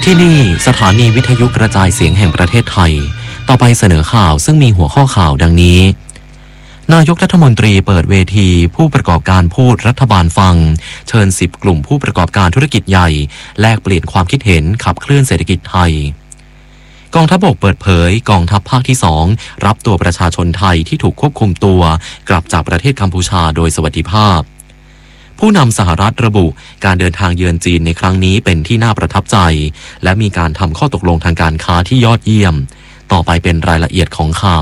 ที่นี่สถานีวิทยุกระจายเสียงแห่งประเทศไทยต่อไปเสนอข่าวซึ่งมีหัวข้อข่าวดังนี้นายกรัฐมนตรีเปิดเวทีผู้ประกอบการพูดรัฐบาลฟังเชิญ10กลุ่มผู้ประกอบการธุรกิจใหญ่แลกเปลี่ยนความคิดเห็นขับเคลื่อนเศรษฐกิจไทยกองทัพบกเปิดเผยกองทัพภาคที่2รับตัวประชาชนไทยที่ถูกควบคุมตัวกลับจากประเทศกัมพูชาโดยสวัสดิภาพผู้นำสหรัฐระบุการเดินทางเยือนจีนในครั้งนี้เป็นที่น่าประทับใจและมีการทำข้อตกลงทางการค้าที่ยอดเยี่ยมต่อไปเป็นรายละเอียดของข่า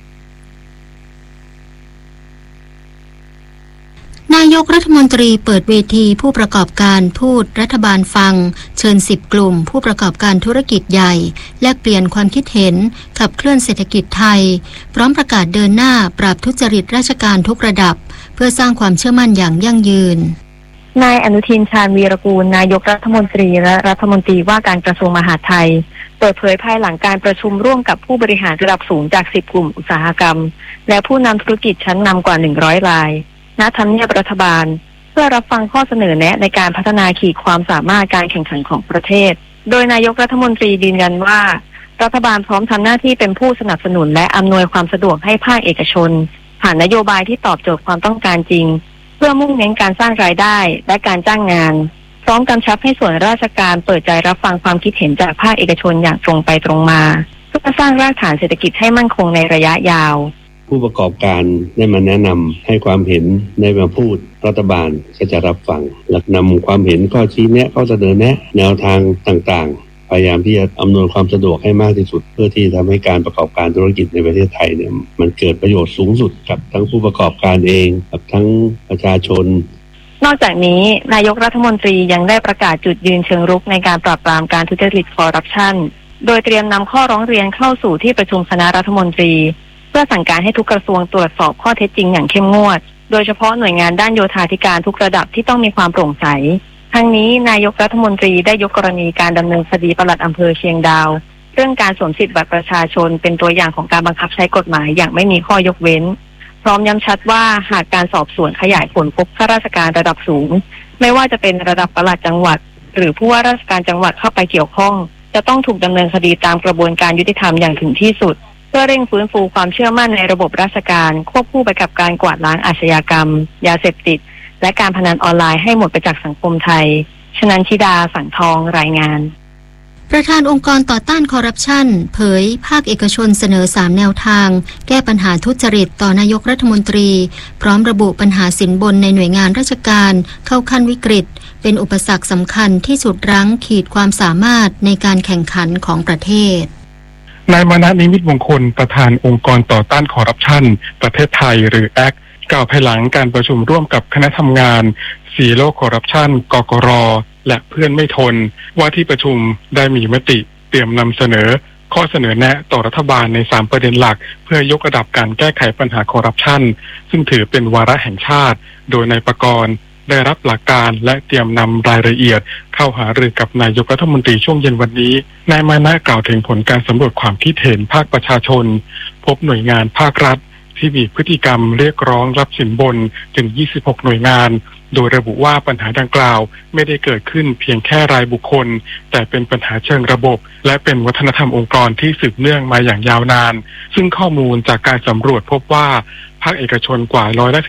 วนายกรัฐมนตรีเปิดเวทีผู้ประกอบการพูดรัฐบาลฟังเชิญ10กลุ่มผู้ประกอบการธุรกิจใหญ่แลกเปลี่ยนความคิดเห็นขับเคลื่อนเศรษฐกิจไทยพร้อมประกาศเดินหน้าปราบทุจริตราชการทุกระดับเพื่อสร้างความเชื่อมั่นอย่างยั่งยืนนายอนุทินชาญวีรกูลนายกรัฐมนตรีและรัฐมนตรีว่าการกระทรวงมหาดไทยเปิดเผยภายหลังการประชุมร่วมกับผู้บริหารระดับสูงจาก10กลุ่มอุตสาหกรรมและผู้นำธุรกิจชั้นนำกว่า100รายณทำเนียบรัฐบาลเพื่อรับฟังข้อเสนอแนะในการพัฒนาขีดความสามารถการแข่งขันของประเทศโดยนายกรัฐมนตรียืนยันว่ารัฐบาลพร้อมทำหน้าที่เป็นผู้สนับสนุนและอำนวยความสะดวกให้ภาคเอกชนผ่านนโยบายที่ตอบโจทย์ความต้องการจริงเพื่อมุ่งเน้นการสร้างรายได้และการจ้างงานพร้อมกำชับให้ส่วนราชการเปิดใจรับฟังความคิดเห็นจากภาคเอกชนอย่างตรงไปตรงมาเพื่อสร้างรากฐานเศรษฐกิจให้มั่นคงในระยะยาวผู้ประกอบการได้มาแนะนำให้ความเห็นได้มาพูดรัฐบาลก็จะรับฟังหลักนำความเห็นข้อชี้แนะข้อเสนอแนะแนวทางต่างๆพยายามที่จะอำนวยความสะดวกให้มากที่สุดเพื่อที่ทำให้การประกอบการธุรกิจในประเทศไทยเนี่ยมันเกิดประโยชน์สูงสุดกับทั้งผู้ประกอบการเองกับทั้งประชาชนนอกจากนี้นายกรัฐมนตรียังได้ประกาศจุดยืนเชิงรุกในการปราบปรามการทุจริตคอร์รัปชันโดยเตรียมนำข้อร้องเรียนเข้าสู่ที่ประชุมคณะรัฐมนตรีเพื่อสั่งการให้ทุกกระทรวงตรวจสอบข้อเท็จจริงอย่างเข้มงวดโดยเฉพาะหน่วยงานด้านโยธาธิการทุกระดับที่ต้องมีความโปร่งใสทั้งนี้นายกรัฐมนตรีได้ยกกรณีการดำเนินคดีปลัดอำเภอเชียงดาวเรื่องการสวมสิทธิบัตรประชาชนเป็นตัวอย่างของการบังคับใช้กฎหมายอย่างไม่มีข้อยกเว้นพร้อมย้ำชัดว่าหากการสอบสวนขยายผลพบข้าราชการระดับสูงไม่ว่าจะเป็นระดับปลัดจังหวัดหรือผู้ว่าราชการจังหวัดเข้าไปเกี่ยวข้องจะต้องถูกดำเนินคดีตามกระบวนการยุติธรรมอย่างถึงที่สุดเพื่อเร่งฟื้นฟูความเชื่อมั่นในระบบราชการควบคู่ไปกับการกวาดล้างอาชญากรรมยาเสพติดและการพนันออนไลน์ให้หมดไปจากสังคมไทยชนันชิดาสังทองรายงานประธานองค์กรต่อต้านคอร์รัปชันเผยภาคเอกชนเสนอ3แนวทางแก้ปัญหาทุจริตต่อนายกรัฐมนตรีพร้อมระบุปัญหาสินบนในหน่วยงานราชการเข้าขั้นวิกฤตเป็นอุปสรรคสำคัญที่ฉุดรั้งขีดความสามารถในการแข่งขันของประเทศนายมานะนิมิตมงคลประธานองค์กรต่อต้านคอร์รัปชันประเทศไทยหรือแอคกล่าวภายหลังการประชุมร่วมกับคณะทำงานZero Corruption กกร.และเพื่อนไม่ทนว่าที่ประชุมได้มีมติเตรียมนำเสนอข้อเสนอแนะต่อรัฐบาลใน3ประเด็นหลักเพื่อยกระดับการแก้ไขปัญหาคอร์รัปชันซึ่งถือเป็นวาระแห่งชาติโดยนายประกรณ์ได้รับหลักการและเตรียมนำรายละเอียดเข้าหารือกับนายกรัฐมนตรีช่วงเย็นวันนี้นายมานะกล่าวถึงผลการสำรวจความคิดเห็นภาคประชาชนพบหน่วยงานภาครัฐที่มีพฤติกรรมเรียกร้องรับสินบนถึง26หน่วยงานโดยระบุว่าปัญหาดังกล่าวไม่ได้เกิดขึ้นเพียงแค่รายบุคคลแต่เป็นปัญหาเชิงระบบและเป็นวัฒนธรรมองค์กรที่สืบเนื่องมาอย่างยาวนานซึ่งข้อมูลจากการสำรวจพบว่าภาคเอกชนกว่า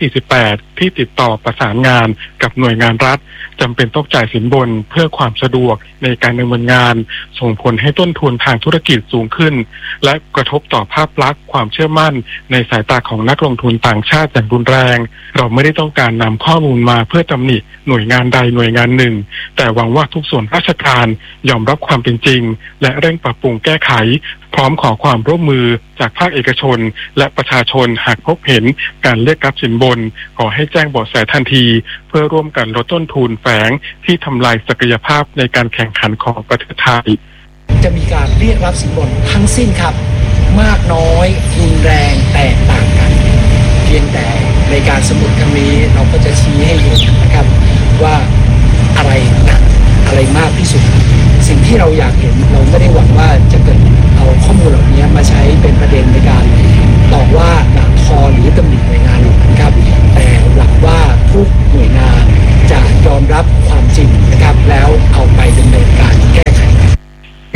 148ที่ติดต่อประสานงานกับหน่วยงานรัฐจำเป็นต้องจ่ายสินบนเพื่อความสะดวกในการดำเนินงานส่งผลให้ต้นทุนทางธุรกิจสูงขึ้นและกระทบต่อภาพลักษณ์ความเชื่อมั่นในสายตาของนักลงทุนต่างชาติอย่างรุนแรงเราไม่ได้ต้องการนำข้อมูลมาเพื่อตำหนิหน่วยงานใดหน่วยงานหนึ่งแต่หวังว่าทุกส่วนราชการยอมรับความเป็นจริงและเร่งปรับปรุงแก้ไขพร้อมขอความร่วมมือจากภาคเอกชนและประชาชนหากพบเห็นการเรียกรับสินบนขอให้แจ้งเบาะแสทันทีเพื่อร่วมกันลดต้นทุนแฝงที่ทำลายศักยภาพในการแข่งขันของประเทศไทยจะมีการเรียกรับสินบนทั้งสิ้นครับมากน้อยรุนแรงแตกต่างกันเพียงแต่ในการสำรวจครั้งนี้เราก็จะชี้ให้เห็นนะครับว่าอะไรหนักอะไรมากที่สุดสิ่งที่เราอยากเห็นเราไม่ได้หวังว่าจะเกิดเอาข้อมูลเหล่านี้มาใช้เป็นประเด็นในการตอบว่าด่าทอหรือตำหนิหน่วยงานนะครับแต่หวังว่าทุกหน่วยงานจะยอมรับความจริงนะครับแล้วเอาไปดำเนินการแก้ไข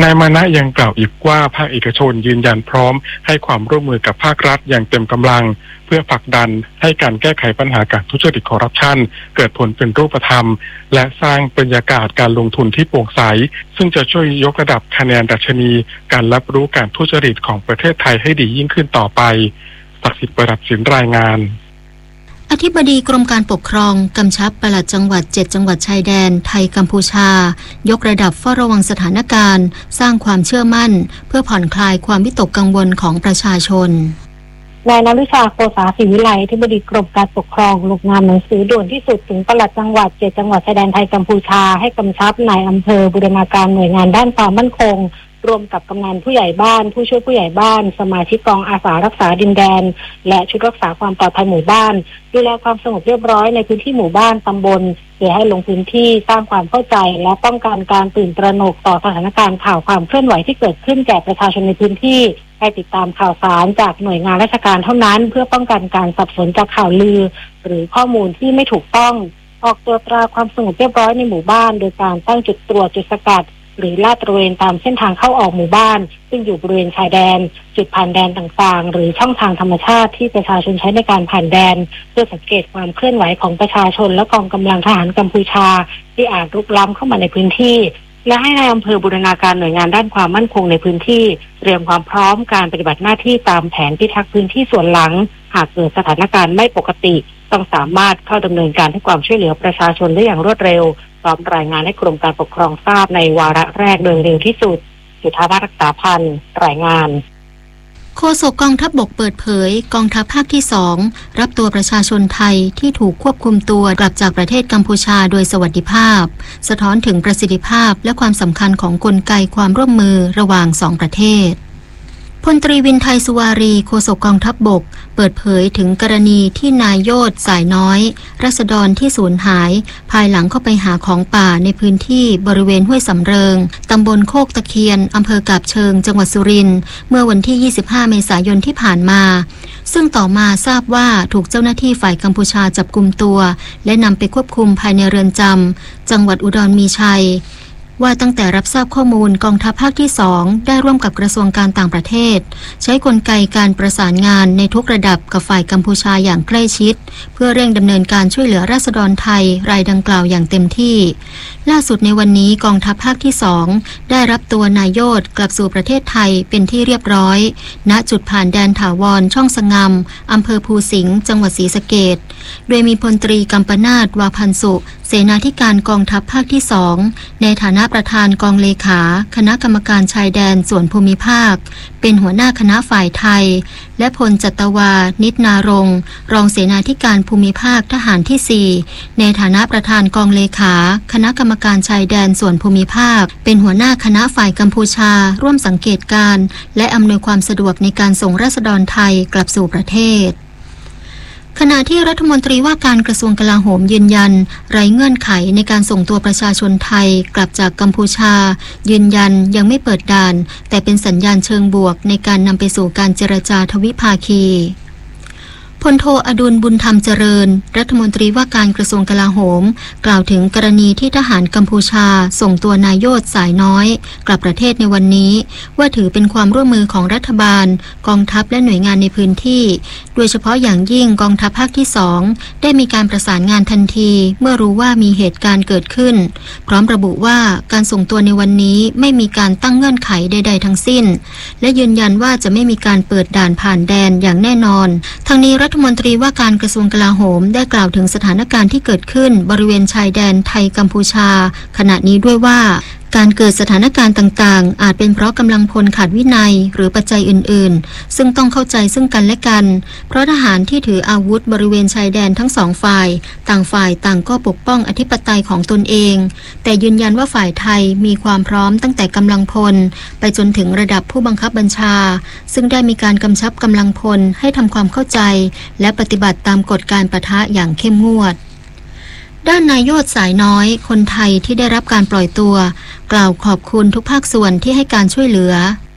นายมานะยังกล่าวอีกว่าภาคเอกชนยืนยันพร้อมให้ความร่วมมือกับภาครัฐอย่างเต็มกำลังเพื่อผลักดันให้การแก้ไขปัญหาการทุจริตคอร์รัปชันเกิดผลเป็นรูปธรรมและสร้างบรรยากาศการลงทุนที่โปร่งใสซึ่งจะช่วยยกระดับคะแนนดัชนีการรับรู้การทุจริตของประเทศไทยให้ดียิ่งขึ้นต่อไปศักดิ์สิทธิ์ประดับสินรายงานอธิบดีกรมการปกครองกำชับปลัดจังหวัด7จังหวัดชายแดนไทยกัมพูชายกระดับเฝ้าระวังสถานการณ์สร้างความเชื่อมั่นเพื่อผ่อนคลายความวิตกกังวลของประชาชนนายณวิชาโกษาศรีวิไลอธิบดีกรมการปกครองลงนามหนังสือด่วนที่สุดถึงปลัดจังหวัด7จังหวัดชายแดนไทยกัมพูชาให้กำชับนายอำเภอบูรณาการหน่วยงานด้านความมั่นคงรวมกับกำนันผู้ใหญ่บ้านผู้ช่วยผู้ใหญ่บ้านสมาชิกกองอาสารักษาดินแดนและชุดรักษาความปลอดภัยหมู่บ้านดูแลความสงบเรียบร้อยในพื้นที่หมู่บ้านตำบลเพื่อให้ลงพื้นที่สร้างความเข้าใจและป้องกันการตื่นตระหนกต่อสถานการณ์ข่าวความเคลื่อนไหวที่เกิดขึ้นแก่ประชาชนในพื้นที่ให้ติดตามข่าวสารจากหน่วยงานราชการเท่านั้นเพื่อป้องกันการสับสนจากข่าวลือหรือข้อมูลที่ไม่ถูกต้องออกตรวจตราความสงบเรียบร้อยในหมู่บ้านโดยการตั้งจุดตรวจจุดสกัดหรือลาดตระเวนตามเส้นทางเข้าออกหมู่บ้านซึ่งอยู่บริเวณชายแดนจุดผ่านแดนต่างๆหรือช่องทางธรรมชาติที่ประชาชนใช้ในการผ่านแดนเพื่อสังเกตความเคลื่อนไหวของประชาชนและกองกำลังทหารกัมพูชาที่อาจรุกล้ำเข้ามาในพื้นที่และให้นายอำเภอบูรณาการหน่วยงานด้านความมั่นคงในพื้นที่เตรียมความพร้อมการปฏิบัติหน้าที่ตามแผนพิทักษ์พื้นที่ส่วนหลังหากเกิดสถานการณ์ไม่ปกติต้องสามารถเข้าดำเนินการให้ความช่วยเหลือประชาชนได้อย่างรวดเร็วพร้อมรายงานให้กรมการปกครองทราบในวาระแรกโดยเร็วที่สุดจุฑาภารักษาพันธ์รายงานโฆษกกองทัพบกเปิดเผยกองทัพภาคที่2รับตัวประชาชนไทยที่ถูกควบคุมตัวกลับจากประเทศกัมพูชาโดยสวัสดิภาพสะท้อนถึงประสิทธิภาพและความสำคัญของกลไกความร่วมมือระหว่าง2ประเทศพลตรีวินไทยสุวารีโฆษกกองทัพบกเปิดเผยถึงกรณีที่นายโยธสายน้อยราษฎรที่สูญหายภายหลังเข้าไปหาของป่าในพื้นที่บริเวณห้วยสำเริงตำบลโคกตะเคียนอำเภอกาบเชิงจังหวัดสุรินทร์เมื่อวันที่25เมษายนที่ผ่านมาซึ่งต่อมาทราบว่าถูกเจ้าหน้าที่ฝ่ายกัมพูชาจับกุมตัวและนำไปควบคุมภายในเรือนจำจังหวัดอุดรมีชัยว่าตั้งแต่รับทราบข้อมูลกองทัพภาคที่2ได้ร่วมกับกระทรวงการต่างประเทศใช้กลไกการประสานงานในทุกระดับกับฝ่ายกัมพูชาอย่างใกล้ชิดเพื่อเร่งดำเนินการช่วยเหลือราษฎรไทยรายดังกล่าวอย่างเต็มที่ล่าสุดในวันนี้กองทัพภาคที่2ได้รับตัวนายโยธกลับสู่ประเทศไทยเป็นที่เรียบร้อยณจุดผ่านแดนถาวรช่องสงำอำเภอภูสิงห์จังหวัดศรีสะเกษโดยมีพลตรีกัมปนาท วาพันสุเสนาธิการกองทัพภาคที่2ในฐานะประธานกองเลขาคณะกรรมการชายแดนส่วนภูมิภาคเป็นหัวหน้าคณะฝ่ายไทยและพลจัตวานิชนารงค์รองเสนาธิการภูมิภาคทหารที่4ในฐานะประธานกองเลขาคณะกรรมการชายแดนส่วนภูมิภาคเป็นหัวหน้าคณะฝ่ายกัมพูชาร่วมสังเกตการณ์และอำนวยความสะดวกในการส่งราษฎรไทยกลับสู่ประเทศขณะที่รัฐมนตรีว่าการกระทรวงกลาโหมยืนยันไร้เงื่อนไขในการส่งตัวประชาชนไทยกลับจากกัมพูชายืนยันยังไม่เปิดด่านแต่เป็นสัญญาณเชิงบวกในการนำไปสู่การเจรจาทวิภาคีพลโทอดุลบุญธรรมเจริญรัฐมนตรีว่าการกระทรวงกลาโหมกล่าวถึงกรณีที่ทหารกัมพูชาส่งตัวนายโยธสายน้อยกลับประเทศในวันนี้ว่าถือเป็นความร่วมมือของรัฐบาลกองทัพและหน่วยงานในพื้นที่โดยเฉพาะอย่างยิ่งกองทัพภาคที่2ได้มีการประสานงานทันทีเมื่อรู้ว่ามีเหตุการณ์เกิดขึ้นพร้อมระบุว่าการส่งตัวในวันนี้ไม่มีการตั้งเงื่อนไขใดๆทั้งสิ้นและยืนยันว่าจะไม่มีการเปิดด่านผ่านแดนอย่างแน่นอนทั้งนี้รัฐมนตรีว่าการกระทรวงกลาโหมได้กล่าวถึงสถานการณ์ที่เกิดขึ้นบริเวณชายแดนไทยกัมพูชาขณะนี้ด้วยว่าการเกิดสถานการณ์ต่างๆอาจเป็นเพราะกำลังพลขาดวินัยหรือปัจจัยอื่นๆซึ่งต้องเข้าใจซึ่งกันและกันเพราะทหารที่ถืออาวุธบริเวณชายแดนทั้งสองฝ่ายต่างก็ปกป้องอธิปไตยของตนเองแต่ยืนยันว่าฝ่ายไทยมีความพร้อมตั้งแต่กำลังพลไปจนถึงระดับผู้บังคับบัญชาซึ่งได้มีการกำชับกำลังพลให้ทำความเข้าใจและปฏิบัติตามกฎการปะทะอย่างเข้มงวดด้านนายโยธสายน้อยคนไทยที่ได้รับการปล่อยตัวกล่าวขอบคุณทุกภาคส่วนที่ให้การช่วยเหลือ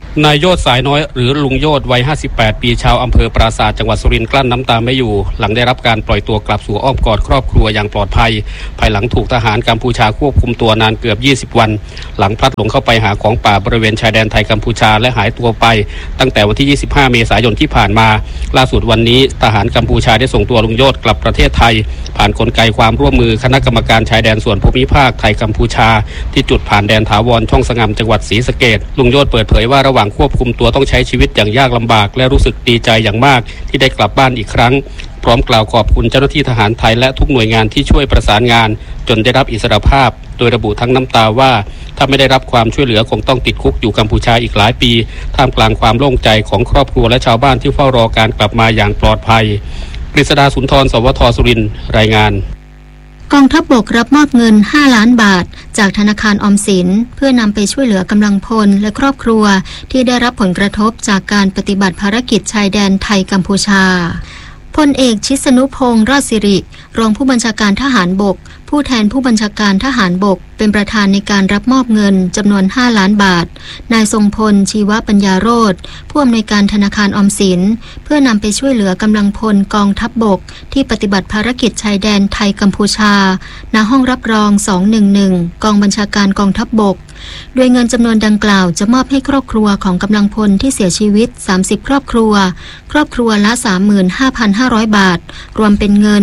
นายโยศสายน้อยหรือลุงโยศวัย58 ปีชาวอำเภอปราสาทจังหวัดสุรินทร์กลั้นน้ำตาไม่อยู่หลังได้รับการปล่อยตัวกลับสู่อ้อมกอดครอบครัวอย่างปลอดภัยภายหลังถูกทหารกัมพูชาควบคุมตัวนานเกือบ20 วันหลังพลัดหลงเข้าไปหาของป่าบริเวณชายแดนไทยกัมพูชาและหายตัวไปตั้งแต่วันที่25 เมษายนที่ผ่านมาล่าสุดวันนี้ทหารกัมพูชาได้ส่งตัวลุงโยศกลับประเทศไทยผ่านกลไกความร่วมมือคณะกรรมการชายแดนส่วนภูมิภาคไทยกัมพูชาที่จุดผ่านแดนถาวรช่องสงามจังหวัดศรีสะเกษลุงโยศเปิดเผยว่าระหว่างควบคุมตัวต้องใช้ชีวิตอย่างยากลำบากและรู้สึกดีใจอย่างมากที่ได้กลับบ้านอีกครั้งพร้อมกล่าวขอบคุณเจ้าหน้าที่ทหารไทยและทุกหน่วยงานที่ช่วยประสานงานจนได้รับอิสรภาพโดยระบุทั้งน้ำตาว่าถ้าไม่ได้รับความช่วยเหลือคงต้องติดคุกอยู่กัมพูชาอีกหลายปีท่ามกลางความโล่งใจของครอบครัวและชาวบ้านที่เฝ้ารอการกลับมาอย่างปลอดภัยกฤษดาสุนทรสวทสุรินทร์รายงานกองทัพบกรับมอบเงิน5 ล้านบาทจากธนาคารออมสินเพื่อนำไปช่วยเหลือกำลังพลและครอบครัวที่ได้รับผลกระทบจากการปฏิบัติภารกิจชายแดนไทยกัมพูชาพลเอกชิสนุพงษ์รอดสิริรองผู้บัญชาการทหารบกผู้แทนผู้บัญชาการทหารบกเป็นประธานในการรับมอบเงินจำนวน5 ล้านบาทนายทรงพลชีวปัญญาโรจน์ผู้อำนวยการธนาคารออมสินเพื่อนำไปช่วยเหลือกำลังพลกองทัพบกที่ปฏิบัติภารกิจชายแดนไทยกัมพูชาณห้องรับรอง211กองบัญชาการกองทัพบกโดยเงินจำนวนดังกล่าวจะมอบให้ครอบครัวของกำลังพลที่เสียชีวิต30ครอบครัวละ 35,500 บาทรวมเป็นเงิน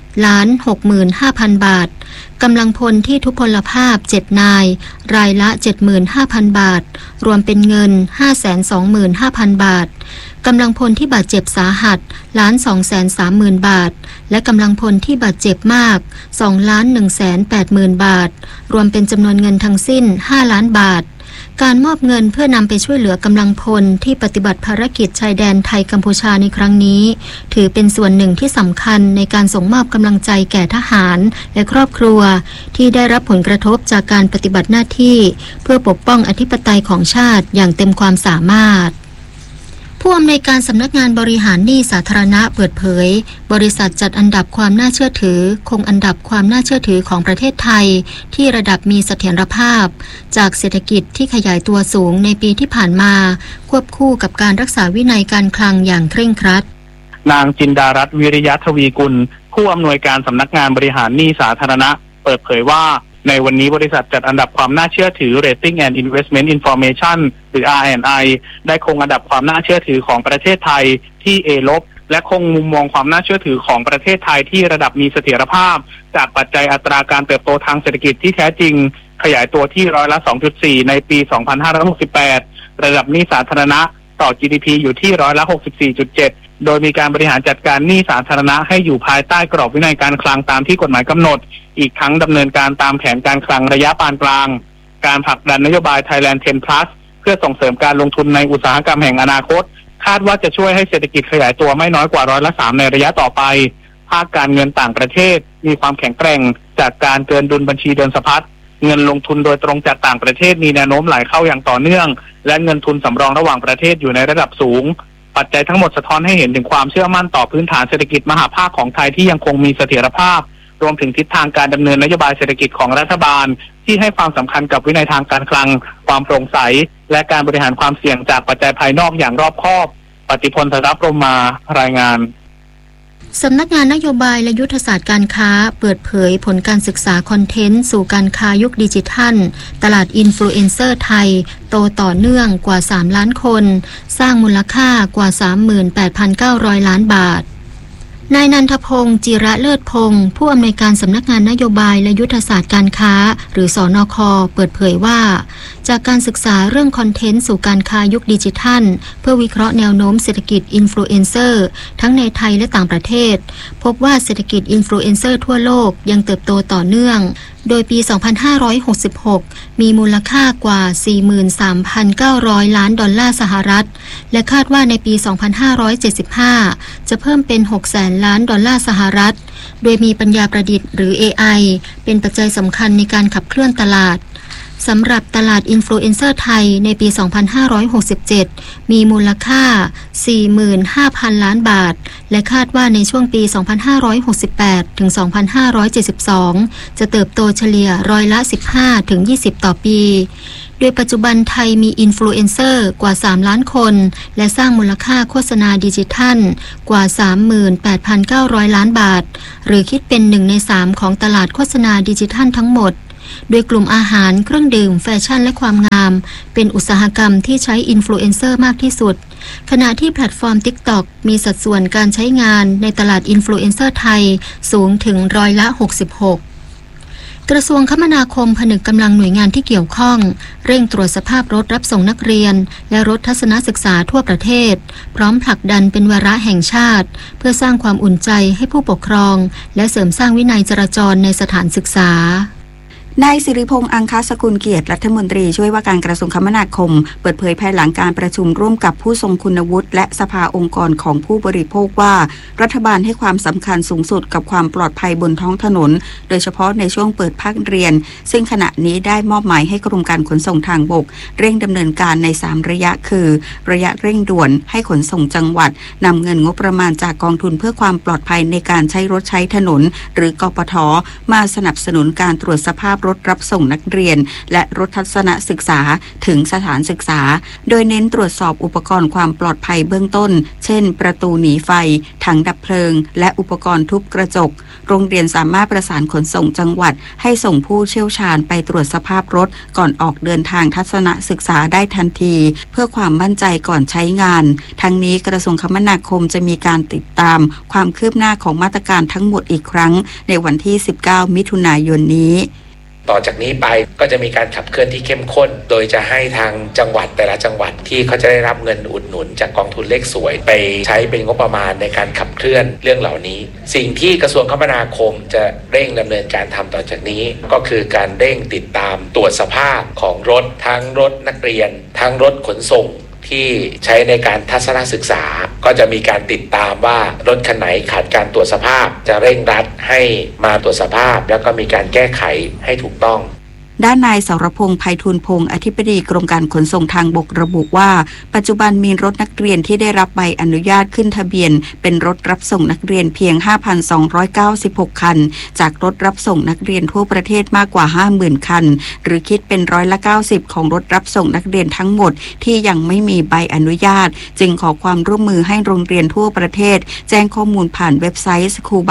1,65,000 บาทกำลังพลที่ทุพพลภาพ7นายรายละ 75,000 บาทรวมเป็นเงิน 525,000 บาทกำลังพลที่บาดเจ็บสาหัส1,230,000 บาทและกำลังพลที่บาดเจ็บมาก2,180,000 บาทรวมเป็นจำนวนเงินทั้งสิ้น5 ล้านบาทการมอบเงินเพื่อนำไปช่วยเหลือกำลังพลที่ปฏิบัติภารกิจชายแดนไทยกัมพูชาในครั้งนี้ถือเป็นส่วนหนึ่งที่สำคัญในการส่งมอบกำลังใจแก่ทหารและครอบครัวที่ได้รับผลกระทบจากการปฏิบัติหน้าที่เพื่อปกป้องอธิปไตยของชาติอย่างเต็มความสามารถผู้อำนวยการสำนักงานบริหารหนี้สาธารณะเปิดเผยบริษัทจัดอันดับความน่าเชื่อถือคงอันดับความน่าเชื่อถือของประเทศไทยที่ระดับมีเสถียรภาพจากเศรษฐกิจที่ขยายตัวสูงในปีที่ผ่านมาควบคู่กับการรักษาวินัยการคลังอย่างเคร่งครัดนางจินดารัตน์วิริยะทวีกุลผู้อำนวยการสำนักงานบริหารหนี้สาธารณะเปิดเผยว่าในวันนี้บริษัทจัดอันดับความน่าเชื่อถือ Rating and Investment Information หรือ R&I ได้คงอันดับความน่าเชื่อถือของประเทศไทยที่ A ลบและคงมุมมองความน่าเชื่อถือของประเทศไทยที่ระดับมีเสถียรภาพจากปัจจัยอัตราการเติบโตทางเศรษฐกิจที่แท้จริงขยายตัวที่ร้อยละ 2.4 ในปี 2568 ระดับหนี้สาธารณะต่อ GDP อยู่ที่ร้อยละ 64.7 โดยมีการบริหารจัดการหนี้สาธารณะให้อยู่ภายใต้กรอบวินัยการคลังตามที่กฎหมายกำหนดอีกทั้งดำเนินการตามแผนการคลังระยะปานกลางการผลักดันนโยบาย Thailand 10 Plus เพื่อส่งเสริมการลงทุนในอุตสาหกรรมแห่งอนาคตคาดว่าจะช่วยให้เศรษฐกิจขยายตัวไม่น้อยกว่าร้อยละ 3 ในระยะต่อไปภาคการเงินต่างประเทศมีความแข็งแกร่งจากการเกินดุลบัญชีเดินสะพัดเงินลงทุนโดยตรงจากต่างประเทศมีแนวโน้มไหลเข้าอย่างต่อเนื่องและเงินทุนสำรองระหว่างประเทศอยู่ในระดับสูงปัจจัยทั้งหมดสะท้อนให้เห็นถึงความเชื่อมั่นต่อพื้นฐานเศรษฐกิจมหาภาคของไทยที่ยังคงมีเสถียรภาพรวมถึงทิศทางการดำเนินนโยบายเศรษฐกิจของรัฐบาลที่ให้ความสำคัญกับวินัยทางการคลังความโปร่งใสและการบริหารความเสี่ยงจากปัจจัยภายนอกอย่างรอบคอบปฏิพล ธนพรหมารายงานสำนักงานนโยบายและยุทธศาสตร์การค้าเปิดเผยผลการศึกษาคอนเทนต์สู่การค้ายุคดิจิทัลตลาดอินฟลูเอนเซอร์ไทยโตต่อเนื่องกว่า3 ล้านคนสร้างมูลค่ากว่า 38,900 ล้านบาทนายนันทพงศ์จิระเลิศพงศ์ผู้อำนวยการสำนักงานนโยบายและยุทธศาสตร์การค้าหรือสนค.เปิดเผยว่าจากการศึกษาเรื่องคอนเทนต์สู่การค้ายุคดิจิทัลเพื่อวิเคราะห์แนวโน้มเศรษฐกิจอินฟลูเอนเซอร์ทั้งในไทยและต่างประเทศพบว่าเศรษฐกิจอินฟลูเอนเซอร์ทั่วโลกยังเติบโตต่อเนื่องโดยปี 2566 มีมูลค่ากว่า 43,900 ล้านดอลลาร์สหรัฐและคาดว่าในปี 2575 จะเพิ่มเป็น 600,000 ล้านดอลลาร์สหรัฐโดยมีปัญญาประดิษฐ์หรือ AI เป็นปัจจัยสำคัญในการขับเคลื่อนตลาดสำหรับตลาดอินฟลูเอนเซอร์ไทยในปี 2567 มีมูลค่า 45,000 ล้านบาทและคาดว่าในช่วงปี 2568 ถึง 2572 จะเติบโตเฉลี่ยร้อยละ 15-20 ต่อปีโดยปัจจุบันไทยมีอินฟลูเอนเซอร์กว่า3ล้านคนและสร้างมูลค่าโฆษณาดิจิทัลกว่า 38,900 ล้านบาทหรือคิดเป็น1 ใน 3ของตลาดโฆษณาดิจิทัลทั้งหมดโดยกลุ่มอาหารเครื่องดื่มแฟชั่นและความงามเป็นอุตสาหกรรมที่ใช้อินฟลูเอนเซอร์มากที่สุดขณะที่แพลตฟอร์ม TikTok มีสัดส่วนการใช้งานในตลาดอินฟลูเอนเซอร์ไทยสูงถึง66%กระทรวงคมนาคมผนึกกำลังหน่วยงานที่เกี่ยวข้องเร่งตรวจสภาพรถรับส่งนักเรียนและรถทัศนศึกษาทั่วประเทศพร้อมผลักดันเป็นวาระแห่งชาติเพื่อสร้างความอุ่นใจให้ผู้ปกครองและเสริมสร้างวินัยจราจรในสถานศึกษานายสิริพงษ์อังคสกุลเกียรติรัฐมนตรีช่วยว่าการกระทรวงคมนาคมเปิดเผยภายหลังการประชุมร่วมกับผู้ทรงคุณวุฒิและสภาองค์กรของผู้บริโภคว่ารัฐบาลให้ความสำคัญสูงสุดกับความปลอดภัยบนท้องถนนโดยเฉพาะในช่วงเปิดภาคเรียนซึ่งขณะนี้ได้มอบหมายให้กรมการขนส่งทางบกเร่งดำเนินการใน3ระยะคือระยะเร่งด่วนให้ขนส่งจังหวัดนำเงินงบประมาณจากกองทุนเพื่อความปลอดภัยในการใช้รถใช้ถนนหรือกปท.มาสนับสนุนการตรวจสภาพรถรับส่งนักเรียนและรถทัศนศึกษาถึงสถานศึกษาโดยเน้นตรวจสอบอุปกรณ์ความปลอดภัยเบื้องต้นเช่นประตูหนีไฟถังดับเพลิงและอุปกรณ์ทุบกระจกโรงเรียนสามารถประสานขนส่งจังหวัดให้ส่งผู้เชี่ยวชาญไปตรวจสภาพรถก่อนออกเดินทางทัศนศึกษาได้ทันทีเพื่อความมั่นใจก่อนใช้งานทั้งนี้กระทรวงคมนาคมจะมีการติดตามความคืบหน้าของมาตรการทั้งหมดอีกครั้งในวันที่19มิถุนายนนี้ต่อจากนี้ไปก็จะมีการขับเคลื่อนที่เข้มข้นโดยจะให้ทางจังหวัดแต่ละจังหวัดที่เขาจะได้รับเงินอุดหนุนจากกองทุนเลขสวยไปใช้เป็นงบประมาณในการขับเคลื่อนเรื่องเหล่านี้สิ่งที่กระทรวงคมนาคมจะเร่งดำเนินการทำต่อจากนี้ก็คือการเร่งติดตามตรวจสภาพของรถทั้งรถนักเรียนทั้งรถขนส่งที่ใช้ในการทัศนศึกษาก็จะมีการติดตามว่ารถคันไหนขาดการตรวจสภาพจะเร่งรัดให้มาตรวจสภาพแล้วก็มีการแก้ไขให้ถูกต้องด้านนายสรพงษ์ไพฑูรย์พงษ์อธิบดีกรมการขนส่งทางบกระบุว่าปัจจุบันมีรถนักเรียนที่ได้รับใบอนุญาตขึ้นทะเบียนเป็นรถรับส่งนักเรียนเพียง 5,296 คันจากรถรับส่งนักเรียนทั่วประเทศมากกว่า 50,000 คันหรือคิดเป็น90%ของรถรับส่งนักเรียนทั้งหมดที่ยังไม่มีใบอนุญาตจึงขอความร่วมมือให้โรงเรียนทั่วประเทศแจ้งข้อมูลผ่านเว็บไซต์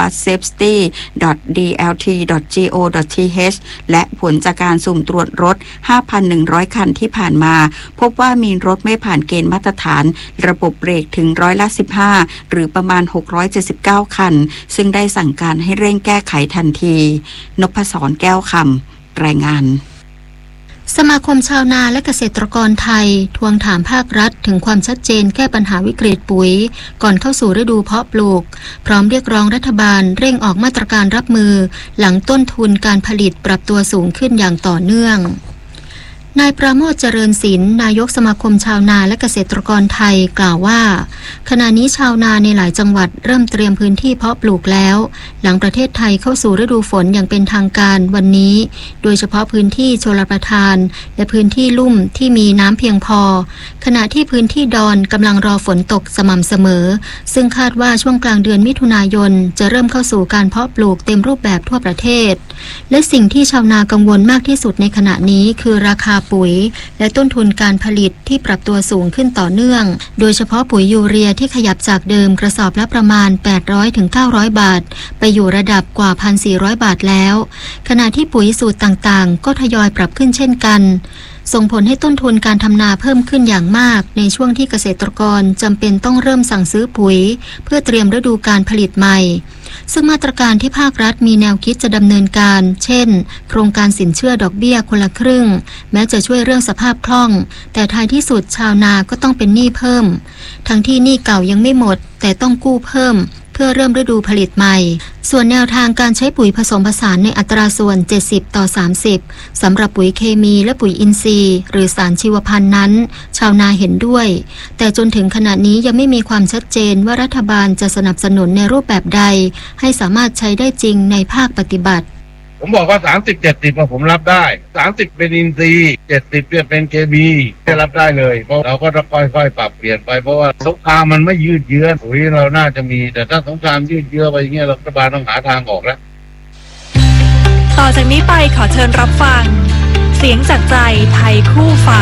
schoolbussafety.dlt.go.th และผลจากการสุ่มตรวจรถ 5,100 คันที่ผ่านมาพบว่ามีรถไม่ผ่านเกณฑ์มาตรฐานระบบเบรกถึง15%หรือประมาณ679คันซึ่งได้สั่งการให้เร่งแก้ไขทันทีนพศรแก้วคำรายงานสมาคมชาวนาและเกษตรกรไทยทวงถามภาครัฐถึงความชัดเจนแก้ปัญหาวิกฤตปุ๋ยก่อนเข้าสู่ฤดูเพาะปลูกพร้อมเรียกร้องรัฐบาลเร่งออกมาตรการรับมือหลังต้นทุนการผลิตปรับตัวสูงขึ้นอย่างต่อเนื่องนายปราโมช เจริญศิลป์นายกสมาคมชาวนาและเกษตรกรไทยกล่าวว่าขณะนี้ชาวนาในหลายจังหวัดเริ่มเตรียมพื้นที่เพาะปลูกแล้วหลังประเทศไทยเข้าสู่ฤดูฝนอย่างเป็นทางการวันนี้โดยเฉพาะพื้นที่ชลประทานและพื้นที่ลุ่มที่มีน้ำเพียงพอขณะที่พื้นที่ดอนกำลังรอฝนตกสม่ำเสมอซึ่งคาดว่าช่วงกลางเดือนมิถุนายนจะเริ่มเข้าสู่การเพาะปลูกเต็มรูปแบบทั่วประเทศและสิ่งที่ชาวนากังวลมากที่สุดในขณะนี้คือราคาปุ๋ยและต้นทุนการผลิตที่ปรับตัวสูงขึ้นต่อเนื่องโดยเฉพาะปุ๋ยยูเรียที่ขยับจากเดิมกระสอบละประมาณ 800-900 บาทไปอยู่ระดับกว่า 1,400 บาทแล้วขณะที่ปุ๋ยสูตรต่างๆก็ทยอยปรับขึ้นเช่นกันส่งผลให้ต้นทุนการทำนาเพิ่มขึ้นอย่างมากในช่วงที่เกษตรกรจำเป็นต้องเริ่มสั่งซื้อปุ๋ยเพื่อเตรียมฤดูการผลิตใหม่ซึ่งมาตรการที่ภาครัฐมีแนวคิดจะดำเนินการเช่นโครงการสินเชื่อดอกเบี้ยคนละครึ่งแม้จะช่วยเรื่องสภาพคล่องแต่ท้ายที่สุดชาวนาก็ต้องเป็นหนี้เพิ่มทั้งที่หนี้เก่ายังไม่หมดแต่ต้องกู้เพิ่มเพื่อเริ่มฤดูผลิตใหม่ส่วนแนวทางการใช้ปุ๋ยผสมผสานในอัตราส่วน 70:30 สำหรับปุ๋ยเคมีและปุ๋ยอินทรีย์หรือสารชีวพันธุ์นั้นชาวนาเห็นด้วยแต่จนถึงขณะนี้ยังไม่มีความชัดเจนว่ารัฐบาลจะสนับสนุนในรูปแบบใดให้สามารถใช้ได้จริงในภาคปฏิบัติผมบอกว่า30-70ผมรับได้30เป็นอินทรีย์70เป็นเคมีได้รับได้เลยเพราะเราก็ต้องค่อยๆปรับเปลี่ยนไปเพราะว่าสงครามมันไม่ยืดเยื้อปุ๋ยเราน่าจะมีแต่ถ้าสงครามยืดเยื้อไปอย่างเงี้ยรัฐบาลต้องหาทางออกแล้วต่อจากนี้ไปขอเชิญรับฟังสียงจากใจไทยคู่ฟ้า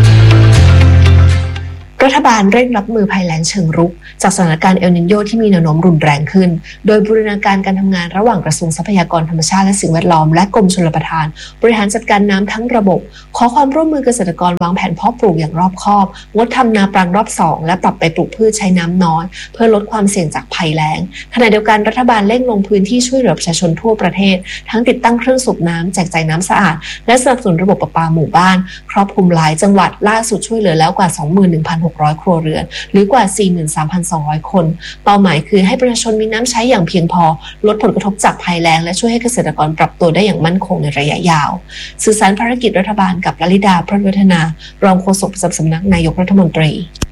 รัฐบาลเร่งรับมือภัยแล้งเชิงรุกจากสถานการณ์เอลนิโญที่มีแนวโน้มรุนแรงขึ้นโดยบูรณาการการทำงานระหว่างกระทรวงทรัพยากรธรรมชาติและสิ่งแวดล้อมและกรมชลประทานบริหารจัดการน้ำทั้งระบบขอความร่วมมือเกษตรกรวางแผนเพาะปลูกอย่างรอบคอบงดทำนาปรังรอบ2และปรับไปปลูกพืชใช้น้ำน้อยเพื่อลดความเสี่ยงจากภัยแล้งขณะเดียวกันรัฐบาลเร่งลงพื้นที่ช่วยเหลือประชาชนทั่วประเทศทั้งติดตั้งเครื่องสูบน้ำแจกจ่ายน้ำสะอาดและสนับสนุนระบบประปาหมู่บ้านครอบคลุมหลายจังหวัดล่าสุดช่วยเหลือแล้วกว่า 21,600 ครัวเรือนหรือกว่า 43,200 คนเป้าหมายคือให้ประชาชนมีน้ำใช้อย่างเพียงพอลดผลกระทบจากภัยแล้งและช่วยให้เกษตรกรปรับตัวได้อย่างมั่นคงในระยะยาวสื่อสารภารกิจรัฐบาลกับลลิดา พรหมวัฒนารองโฆษกประจำสำนักนายกรัฐมนตรี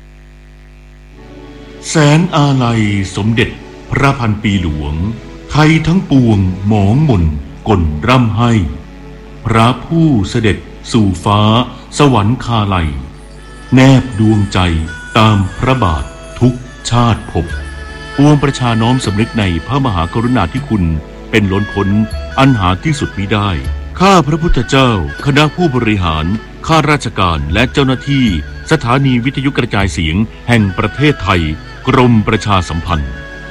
แสนอาลัยสมเด็จพระพันปีหลวงไทยทั้งปวงหมองหม่นก่นร่ำให้พระผู้เสด็จสู่ฟ้าสวรรคาลัยแนบดวงใจตามพระบาททุกชาติภพปวงประชาน้อมสำนึกในพระมหากรุณาธิคุณเป็นล้นพ้นอันหาที่สุดมิได้ข้าพระพุทธเจ้าคณะผู้บริหารข้าราชการและเจ้าหน้าที่สถานีวิทยุกระจายเสียงแห่งประเทศไทยกรมประชาสัมพันธ์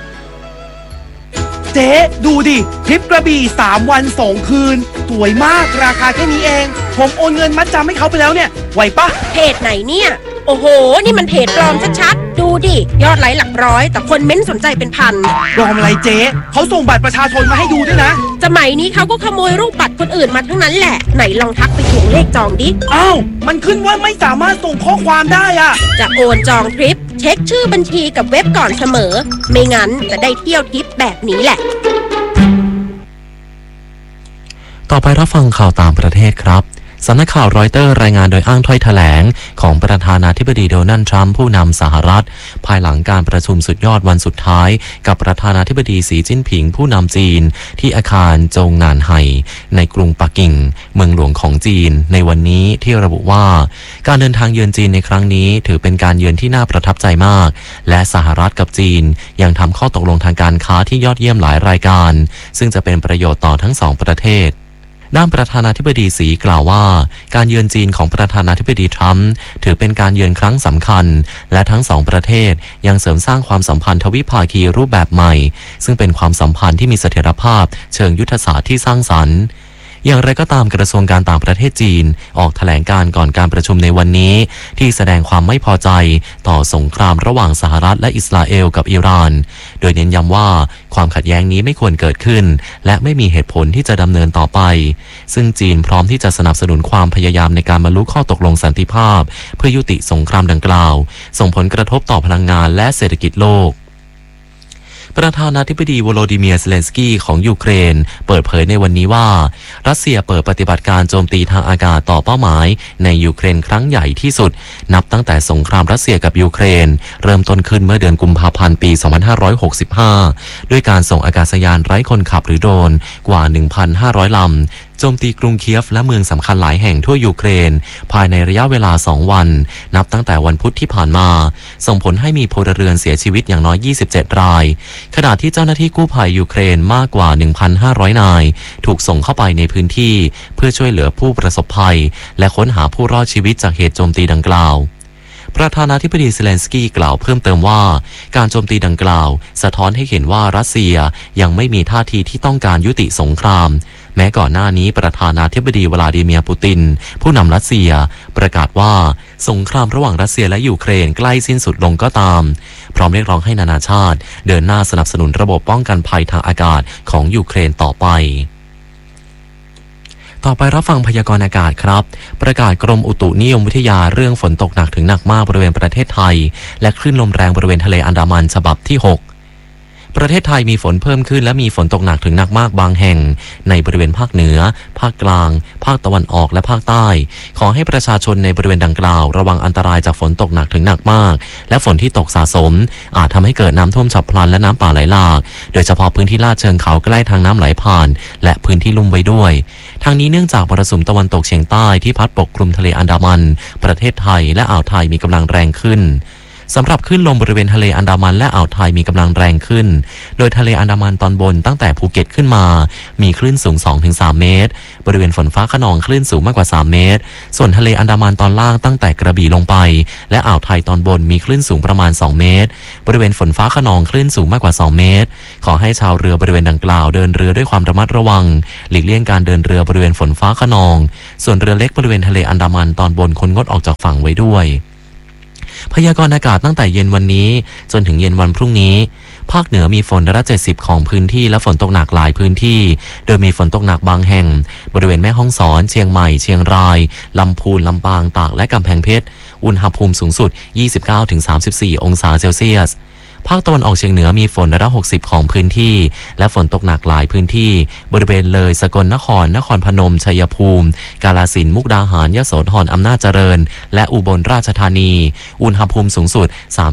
เจ๊ดูดิทริปกระบี่3 วัน 2 คืนสวยมากราคาแค่นี้เองผมโอนเงินมัดจำให้เขาไปแล้วเนี่ยไหวปะเพจไหนเนี่ยโอ้โหนี่มันเพจปลอมชัดๆดูดิยอดไลค์หลักร้อยแต่คนเม้นสนใจเป็นพันปลอมอะไรเจ๊เขาส่งบัตรประชาชนมาให้ดูด้วยนะสมัยนี้เขาก็ขโมยรูปบัตรคนอื่นมาทั้งนั้นแหละไหนลองทักไปทวงเลขจองดิอ้าวมันขึ้นว่าไม่สามารถส่งข้อความได้อะจะโอนจองทริปเช็คชื่อบัญชีกับเว็บก่อนเสมอไม่งั้นจะได้เที่ยวทริปแบบนี้แหละต่อไปรับฟังข่าวต่างประเทศครับสำนักข่าวรอยเตอร์รายงานโดยอ้างถ้อยแถลงของประธานาธิบดีโดนัลด์ทรัมป์ผู้นำสหรัฐภายหลังการประชุมสุดยอดวันสุดท้ายกับประธานาธิบดีสีจิ้นผิงผู้นำจีนที่อาคารจงหนานไห่ในกรุงปักกิ่งเมืองหลวงของจีนในวันนี้ที่ระบุว่าการเดินทางเยือนจีนในครั้งนี้ถือเป็นการเยือนที่น่าประทับใจมากและสหรัฐกับจีนยังทำข้อตกลงทางการค้าที่ยอดเยี่ยมหลายรายการซึ่งจะเป็นประโยชน์ต่อทั้งสองประเทศด้านประธานาธิบดีสีกล่าวว่าการเยือนจีนของประธานาธิบดีทรัมป์ถือเป็นการเยือนครั้งสำคัญและทั้งสองประเทศยังเสริมสร้างความสัมพันธ์ทวิภาคีรูปแบบใหม่ซึ่งเป็นความสัมพันธ์ที่มีเสถียรภาพเชิงยุทธศาสตร์ที่สร้างสรรค์อย่างไรก็ตามกระทรวงการต่างประเทศจีนออกแถลงการก่อนการประชุมในวันนี้ที่แสดงความไม่พอใจต่อสงครามระหว่างสหรัฐและอิสราเอลกับอิหร่านโดยเน้นย้ำว่าความขัดแย้งนี้ไม่ควรเกิดขึ้นและไม่มีเหตุผลที่จะดำเนินต่อไปซึ่งจีนพร้อมที่จะสนับสนุนความพยายามในการบรรลุข้อตกลงสันติภาพเพื่อยุติสงครามดังกล่าวส่งผลกระทบต่อพลังงานและเศรษฐกิจโลกประธานาธิบดีโวโลดิเมียร์เซเลนสกี้ของยูเครนเปิดเผยในวันนี้ว่ารัสเซียเปิดปฏิบัติการโจมตีทางอากาศต่อเป้าหมายในยูเครนครั้งใหญ่ที่สุดนับตั้งแต่สงครามรัสเซียกับยูเครนเริ่มต้นขึ้นเมื่อเดือนกุมภาพันธ์ปี 2565 ด้วยการส่งอากาศยานไร้คนขับหรือโดรนกว่า 1,500 ลำโจมตีกรุงเคียฟและเมืองสำคัญหลายแห่งทั่วยูเครนภายในระยะเวลา2 วันนับตั้งแต่วันพุธที่ผ่านมาส่งผลให้มีพลเรือนเสียชีวิตอย่างน้อย27 รายขณะที่เจ้าหน้าที่กู้ภัยยูเครนมากกว่า 1,500 นายถูกส่งเข้าไปในพื้นที่เพื่อช่วยเหลือผู้ประสบภัยและค้นหาผู้รอดชีวิตจากเหตุโจมตีดังกล่าวประธานาธิบดีเซเลนสกี้กล่าวเพิ่มเติมว่าการโจมตีดังกล่าวสะท้อนให้เห็นว่ารัสเซียยังไม่มีท่าทีที่ต้องการยุติสงครามแม้ก่อนหน้านี้ประธานาธิบดีวลาดิเมียร์ปูตินผู้นำรัสเซียประกาศว่าสงครามระหว่างรัสเซียและยูเครนใกล้สิ้นสุดลงก็ตามพร้อมเรียกร้องให้นานาชาติเดินหน้าสนับสนุนระบบป้องกันภัยทางอากาศของยูเครนต่อไปรับฟังพยากรณ์อากาศครับประกาศกรมอุตุนิยมวิทยาเรื่องฝนตกหนักถึงหนักมากบริเวณประเทศไทยและคลื่นลมแรงบริเวณทะเลอันดามันฉบับที่ 6ประเทศไทยมีฝนเพิ่มขึ้นและมีฝนตกหนักถึงหนักมากบางแห่งในบริเวณภาคเหนือภาคกลางภาคตะวันออกและภาคใต้ขอให้ประชาชนในบริเวณดังกล่าวระวังอันตรายจากฝนตกหนักถึงหนักมากและฝนที่ตกสะสมอาจทำให้เกิดน้ำท่วมฉับพลันและน้ำป่าไหลหลากโดยเฉพาะพื้นที่ลาดเชิงเขาใกล้ทางน้ำไหลผ่านและพื้นที่ลุ่มไว้ด้วยทางนี้เนื่องจากมรสุมตะวันตกเฉียงใต้ที่พัดปกคลุมทะเลอันดามันประเทศไทยและอ่าวไทยมีกำลังแรงขึ้นสำหรับคลื่นลมบริเวณทะเลอันดามันและอ่าวไทยมีกำลังแรงขึ้นโดยทะเลอันดามันตอนบนตั้งแต่ภูเก็ตขึ้นมามีคลื่นสูง 2-3 เมตรบริเวณฝนฟ้าคะนองคลื่นสูงมากกว่า3 เมตรส่วนทะเลอันดามันตอนล่างตั้งแต่กระบี่ลงไปและอ่าวไทยตอนบนมีคลื่นสูงประมาณ2 เมตรบริเวณฝนฟ้าคะนองคลื่นสูงมากกว่า2 เมตรขอให้ชาวเรือบริเวณดังกล่าวเดินเรือด้วยความระมัดระวังหลีกเลี่ยงการเดินเรือบริเวณฝนฟ้าคะนองส่วนเรือเล็กบริเวณทะเลอันดามันตอนบนควรงดออกจากฝั่งไว้ด้วยพยากรณ์อากาศตั้งแต่เย็นวันนี้จนถึงเย็นวันพรุ่งนี้ภาคเหนือมีฝนร้อยละ70ของพื้นที่และฝนตกหนักหลายพื้นที่โดยมีฝนตกหนักบางแห่งบริเวณแม่ฮ่องสอนเชียงใหม่เชียงรายลำพูนลำปางตากและกำแพงเพชรอุณหภูมิสูงสุด 29-34 องศาเซลเซียสภาคตะวันออกเฉียงเหนือมีฝนร้อยละ60ของพื้นที่และฝนตกหนักหลายพื้นที่บริเวณเลยสกลนครนครพนมชัยภูมิกาฬสินธุ์มุกดาหารยโสธรอำนาจเจริญและอุบลราชธานีอุณหภูมิสูงสุด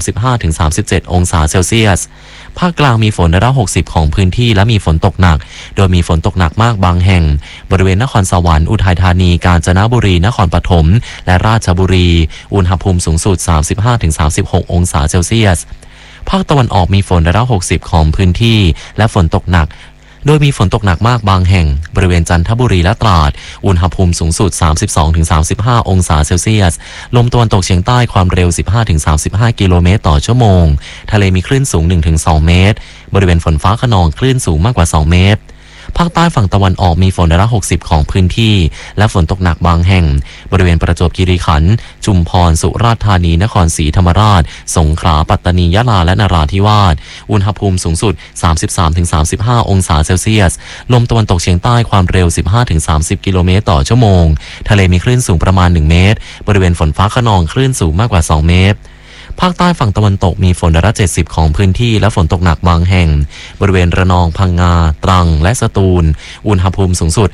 35-37 องศาเซลเซียสภาคกลางมีฝนร้อยละ60ของพื้นที่และมีฝนตกหนักโดยมีฝนตกหนักมากบางแห่งบริเวณนครสวรรค์อุทัยธานีกาญจนบุรีนครปฐมและราชบุรีอุณหภูมิสูงสุด 35-36 องศาเซลเซียสภาคตะวันออกมีฝนร้อยละ60ของพื้นที่และฝนตกหนักโดยมีฝนตกหนักมากบางแห่งบริเวณจันทบุรีและตราดอุณหภูมิสูงสุด 32-35 องศาเซลเซียสลมตะวันตกเฉียงใต้ความเร็ว 15-35 กิโลเมตรต่อชั่วโมงทะเลมีคลื่นสูง 1-2 เมตรบริเวณฝนฟ้าคะนองคลื่นสูงมากกว่า2 เมตรภาคใต้ฝั่งตะวันออกมีฝนร้อยละ60ของพื้นที่และฝนตกหนักบางแห่งบริเวณประจวบคีรีขันธ์ชุมพรสุราษฎร์ธานีนครศรีธรรมราชสงขลาปัตตานียะลาและนราธิวาสอุณหภูมิสูงสุด 33-35 องศาเซลเซียสลมตะวันตกเฉียงใต้ความเร็ว 15-30 กิโลเมตรต่อชั่วโมงทะเลมีคลื่นสูงประมาณ1 เมตรบริเวณฝนฟ้าคะนองคลื่นสูงมากกว่า2 เมตรภาคใต้ฝั่งตะวันตกมีฝนร้อยละ70ของพื้นที่และฝนตกหนักบางแห่งบริเวณระนองพังงาตรังและสตูลอุณหภูมิสูงสุด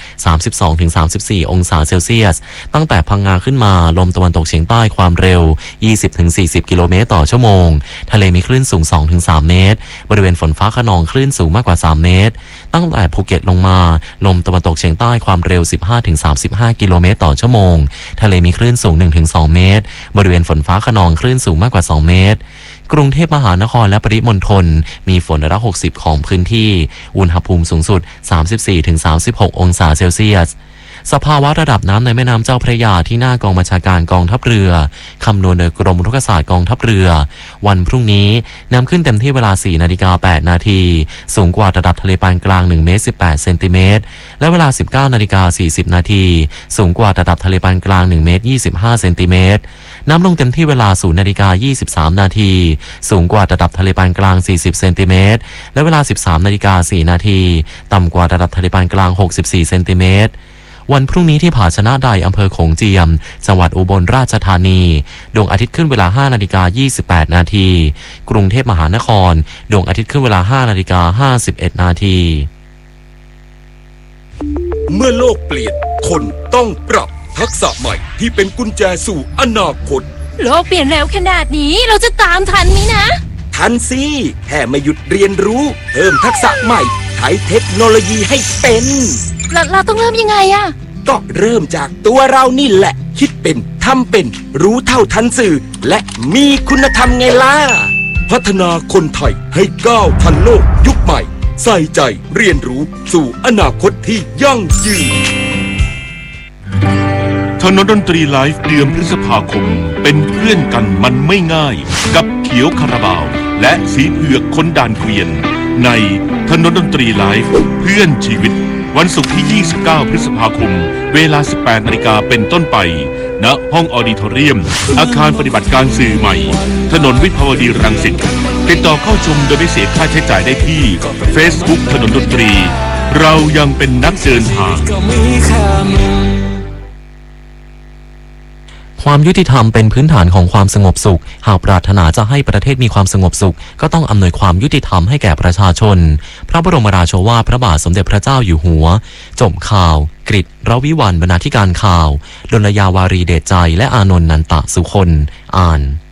32-34 องศาเซลเซียสตั้งแต่พังงาขึ้นมาลมตะวันตกเฉียงใต้ความเร็ว 20-40 กิโลเมตรต่อชั่วโมงทะเลมีคลื่นสูง 2-3 เมตรบริเวณฝนฟ้าคะนองคลื่นสูงมากกว่า3 เมตรตั้งแต่ภูเก็ตลงมาลมตะวันตกเฉียงใต้ความเร็ว 15-35 กิโลเมตรต่อชั่วโมงทะเลมีคลื่นสูง 1-2 เมตรบริเวณฝนฟ้าคะนองคลื่นสูงมากกว่า2 เมตรกรุงเทพมหานครและปริมณฑลมีฝนร้อยละ60ของพื้นที่อุณหภูมิสูงสุด 34-36 องศาเซลเซียสสภาวะระดับน้ำในแม่น้ำเจ้าพระยาที่หน้ากองบัญชาการกองทัพเรือคำนวณโดยกรมอุทกศาสตร์กองทัพเรือวันพรุ่งนี้น้ำขึ้นเต็มที่เวลา 4:08 นาทีสูงกว่าระดับทะเลปานกลาง1 เมตร 18 เซนติเมตรและเวลา 19:40 นาทีสูงกว่าระดับทะเลปานกลาง1 เมตร 25 เซนติเมตรน้ำลงเต็มที่เวลา 0:23 นาทีสูงกว่าระดับทะเลปานกลาง40 เซนติเมตรและเวลา 13:04 นาทีต่ำกว่าระดับทะเลปานกลาง64 เซนติเมตรวันพรุ่งนี้ที่ผาชนะไดอำเภอโขงเจียมจังหวัดอุบลราชธานีดวงอาทิตย์ขึ้นเวลา 5:28 นาทีกรุงเทพมหานครดวงอาทิตย์ขึ้นเวลา 5:51 นาทีเมื่อโลกเปลี่ยนคนต้องปรับทักษะใหม่ที่เป็นกุญแจสู่อนาคตโลกเปลี่ยนเร็วขนาดนี้เราจะตามทันไหมนะทันสิแค่ไม่หยุดเรียนรู้เพิ่มทักษะใหม่ใช้เทคโนโลยีให้เป็นเราต้องเริ่มยังไงอะก็เริ่มจากตัวเรานี่แหละคิดเป็นทำเป็นรู้เท่าทันสื่อและมีคุณธรรมไงล่ะพัฒนาคนไทยให้ก้าวทันโลกยุคใหม่ใส่ใจเรียนรู้สู่อนาคตที่ยั่งยืนถนนดนตรีไลฟ์เดือนพฤษภาคมเป็นเพื่อนกันมันไม่ง่ายกับเขียวคาราบาวและสีเผือกคนด่านเกวียนในถนนดนตรีไลฟ์เพื่อนชีวิตวันศุกร์ที่ 29 พฤษภาคมเวลา 18 นาฬิกาเป็นต้นไปณห้องออดิทอเรียมอาคารปฏิบัติการสื่อใหม่ถนนวิภาวดีรังสิตติดต่อเข้าชมโดยไม่เสียค่าใช้จ่ายได้ที่ Facebook ถนนดนตรีเรายังเป็นนักเดินทางความยุติธรรมเป็นพื้นฐานของความสงบสุขหากปรารถนาจะให้ประเทศมีความสงบสุขก็ต้องอำนวยความยุติธรรมให้แก่ประชาชนพระบรมราโชวาทพระบาทสมเด็จพระเจ้าอยู่หัวจบข่าวกฤษรวิวรรณบรรณาธิการข่าวดลยาวารีเดชใจและอานนท์นันตะสุคนอ่าน